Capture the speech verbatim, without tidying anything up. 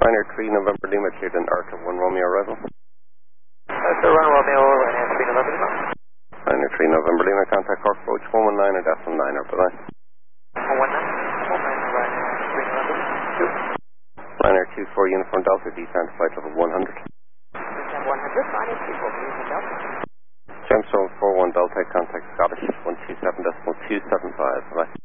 Liner three November Lima, cleared in Arca one Romeo arrival. That's the one Romeo, Liner three November Lima. Liner three November Lima, contact Cork approach one one nine or decimal nine, or bye-bye. one one nine, one one nine, Liner three November Lima, two. Liner two four Uniform Delta, descend to flight level one hundred. Descend one hundred, Liner two four Uniform Delta. Gemstone four one Delta, contact Scottish one two seven decimal two seven five, bye-bye.